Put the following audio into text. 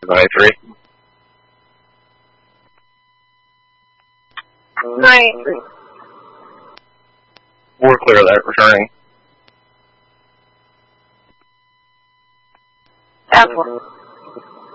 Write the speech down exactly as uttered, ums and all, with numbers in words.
twenty-three. ninety-three. We're clear of that, returning. Apple.